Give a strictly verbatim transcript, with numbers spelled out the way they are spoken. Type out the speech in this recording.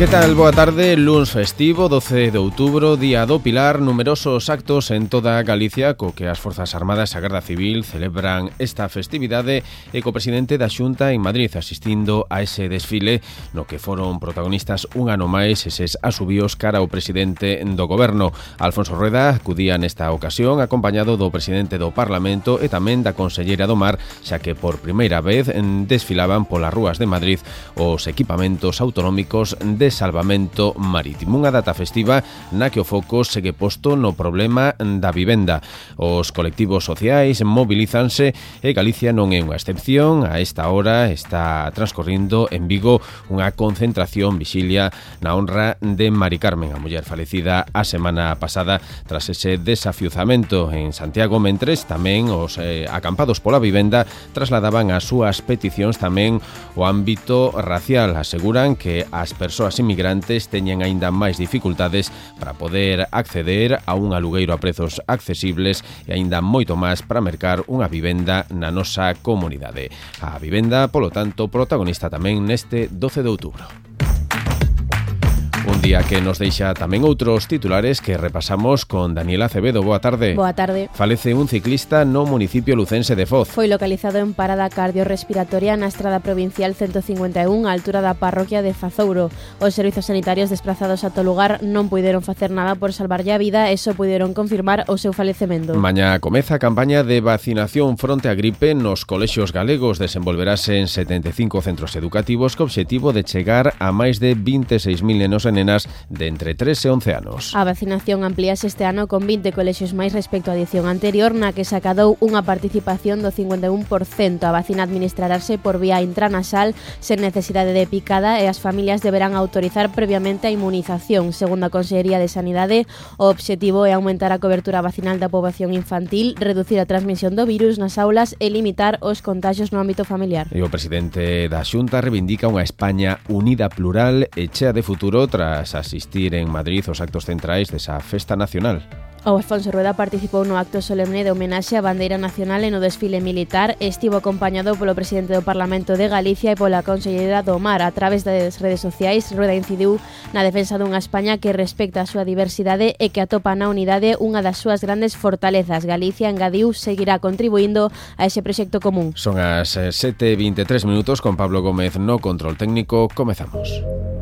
Que tal? Boa tarde, luns festivo, doce de outubro, día do Pilar, numerosos actos en toda Galicia co que as Forzas Armadas e a Garda Civil celebran esta festividade e co presidente da Xunta en Madrid asistindo a ese desfile no que foron protagonistas un ano máis eses asubíos cara ao presidente do goberno. Alfonso Rueda acudía nesta ocasión acompañado do presidente do Parlamento e tamén da conselleira do Mar, xa que por primeira vez desfilaban polas rúas de Madrid os equipamentos autonómicos de salvamento marítimo. Unha data festiva na que o foco segue posto no problema da vivenda. Os colectivos sociais mobilízanse e Galicia non é unha excepción. A esta hora está transcorrindo en Vigo unha concentración vixilia na honra de Mari Carmen, a muller falecida a semana pasada tras ese desafiuzamento en Santiago, mentres tamén os eh, acampados pola vivenda trasladaban as súas peticións tamén o ámbito racial. Aseguran que as persoas inmigrantes teñen aínda máis dificultades para poder acceder a un alugueiro a prezos accesibles e aínda moito máis para mercar unha vivenda na nosa comunidade. A vivenda, polo tanto, protagonista tamén neste doce de outubro. Un día que nos deixa tamén outros titulares que repasamos con Daniela Acevedo. Boa tarde. Boa tarde. Falece un ciclista no municipio lucense de Foz. Foi localizado en parada cardiorrespiratoria na estrada provincial ciento cincuenta e un á altura da parroquia de Fazouro. Os servizos sanitarios desplazados ata o lugar non puideron facer nada por salvarlle a vida e só puideron confirmar o seu falecemento. Mañá comeza a campaña de vacinación fronte á gripe nos colexios galegos. Desenvolverase en setenta e cinco centros educativos co obxectivo de chegar a máis de vinte e seis mil nenos e nenas de entre tres e once anos. A vacinación amplíase este ano con vinte colexios máis respecto á edición anterior, na que se acadou unha participación do cincuenta e un por cento. A vacina administrarase por vía intranasal sen necesidade de picada e as familias deberán autorizar previamente a inmunización. Segundo a Consellería de Sanidade, o obxectivo é aumentar a cobertura vacinal da poboación infantil, reducir a transmisión do virus nas aulas e limitar os contagios no ámbito familiar. E o presidente da Xunta reivindica unha España unida, plural e chea de futuro tras asistir en Madrid os actos centrais desa festa nacional. O Alfonso Rueda participou no acto solemne de homenaxe á bandeira nacional e no desfile militar. Estivo acompañado polo presidente do Parlamento de Galicia e pola conselleira do Mar. A través das redes sociais, Rueda incidiu na defensa dunha España que respecta a súa diversidade e que atopa na unidade unha das súas grandes fortalezas. Galicia, engadiu, seguirá contribuindo a ese proxecto común. Son as sete e vinte e tres minutos con Pablo Gómez no control técnico. Comezamos.